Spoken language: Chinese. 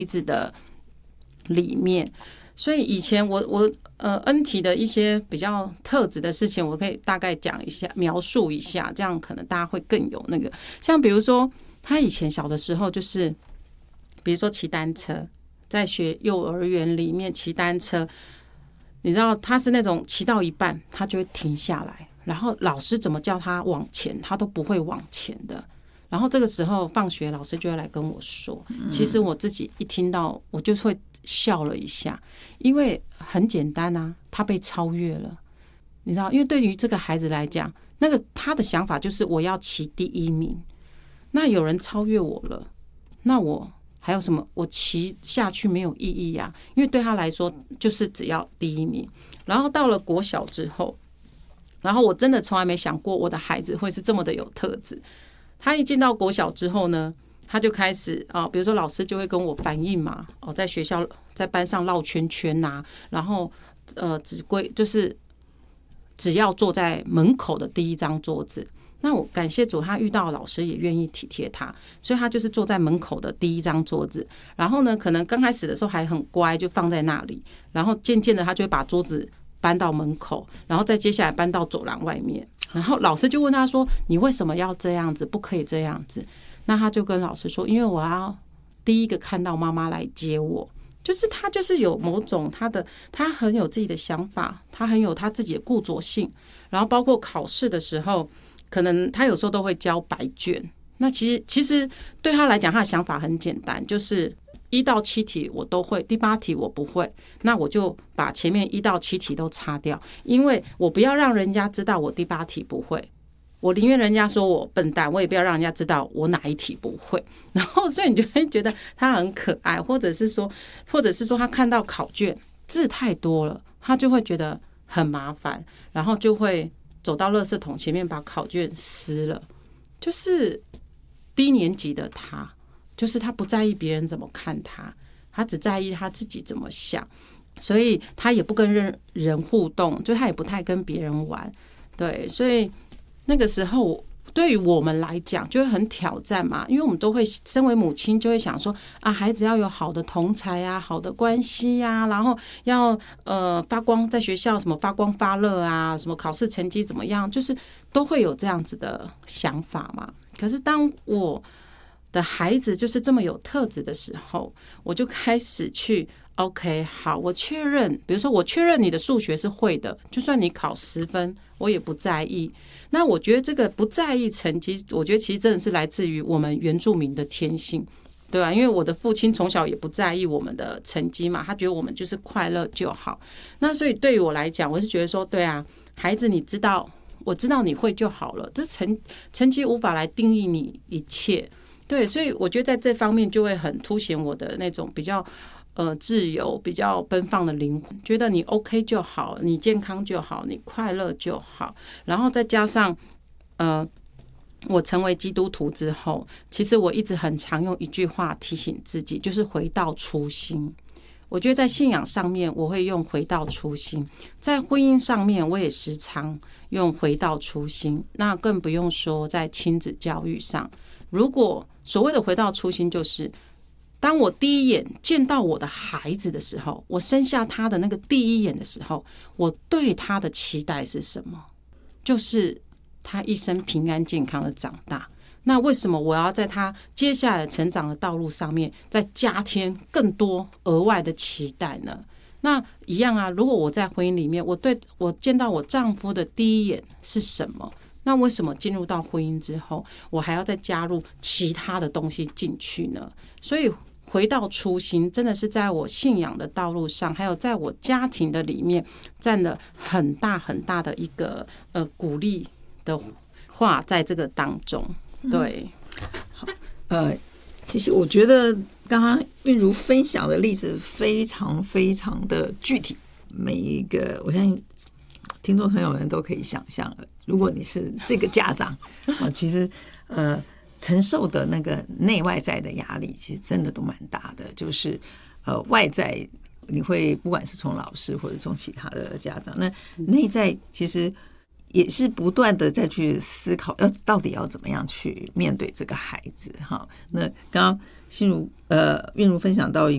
子的里面。所以以前我恩体的一些比较特质的事情，我可以大概讲一下，描述一下，这样可能大家会更有那个。像比如说，他以前小的时候，就是比如说骑单车，在学幼儿园里面骑单车，你知道他是那种骑到一半，他就会停下来，然后老师怎么叫他往前，他都不会往前的。然后这个时候放学，老师就会来跟我说，其实我自己一听到，我就会笑了一下，因为很简单啊，他被超越了，你知道，因为对于这个孩子来讲，那个他的想法就是我要骑第一名，那有人超越我了，那我还有什么？我骑下去没有意义啊，因为对他来说就是只要第一名。然后到了国小之后，然后我真的从来没想过我的孩子会是这么的有特质。他一进到国小之后呢，他就开始比如说老师就会跟我反映嘛，在学校在班上绕圈圈呐，然后就是只要坐在门口的第一张桌子。那我感谢主，他遇到老师也愿意体贴他，所以他就是坐在门口的第一张桌子。然后呢，可能刚开始的时候还很乖，就放在那里，然后渐渐的他就会把桌子搬到门口，然后再接下来搬到走廊外面。然后老师就问他说：“你为什么要这样子？不可以这样子。”那他就跟老师说：“因为我要第一个看到妈妈来接我。”就是他就是有某种他很有自己的想法，他很有他自己的固着性。然后包括考试的时候，可能他有时候都会交白卷。那其实对他来讲，他的想法很简单，就是1到7题我都会，第8题我不会，那我就把前面1到7题都擦掉，因为我不要让人家知道我第8题不会，我宁愿人家说我笨蛋，我也不要让人家知道我哪一题不会。然后所以你就会觉得他很可爱，或者是说他看到考卷字太多了，他就会觉得很麻烦，然后就会走到垃圾桶前面把考卷撕了。就是低年级的他，就是他不在意别人怎么看他，他只在意他自己怎么想，所以他也不跟人互动，就他也不太跟别人玩。对，所以那个时候对于我们来讲就会很挑战嘛，因为我们都会身为母亲就会想说啊，孩子要有好的同侪啊，好的关系啊，然后要发光，在学校什么发光发热啊，什么考试成绩怎么样，就是都会有这样子的想法嘛。可是当我的孩子就是这么有特质的时候，我就开始去 OK 好，我确认，比如说我确认你的数学是会的，就算你考10分我也不在意。那我觉得这个不在意成绩，我觉得其实真的是来自于我们原住民的天性，对吧？因为我的父亲从小也不在意我们的成绩嘛，他觉得我们就是快乐就好。那所以对于我来讲，我是觉得说，对啊，孩子你知道，我知道你会就好了，这成绩无法来定义你一切。对，所以我觉得在这方面就会很凸显我的那种比较自由、比较奔放的灵魂，觉得你 OK 就好，你健康就好，你快乐就好。然后再加上我成为基督徒之后，其实我一直很常用一句话提醒自己，就是回到初心。我觉得在信仰上面我会用回到初心，在婚姻上面我也时常用回到初心，那更不用说在亲子教育上。如果所谓的回到初心，就是当我第一眼见到我的孩子的时候，我生下他的那个第一眼的时候，我对他的期待是什么？就是他一生平安健康的长大。那为什么我要在他接下来成长的道路上面再加添更多额外的期待呢？那一样啊，如果我在婚姻里面，我见到我丈夫的第一眼是什么？那为什么进入到婚姻之后，我还要再加入其他的东西进去呢？所以回到初心，真的是在我信仰的道路上，还有在我家庭的里面，占了很大很大的一个鼓励的话，在这个当中。对， 好，其实我觉得刚刚韵如分享的例子非常非常的具体，每一个我相信听众朋友们都可以想象了，如果你是这个家长其实承受的那个内外在的压力其实真的都蛮大的，就是外在你会不管是从老师或者从其他的家长，那内在其实也是不断的再去思考到底要怎么样去面对这个孩子哈。那刚刚韵如分享到一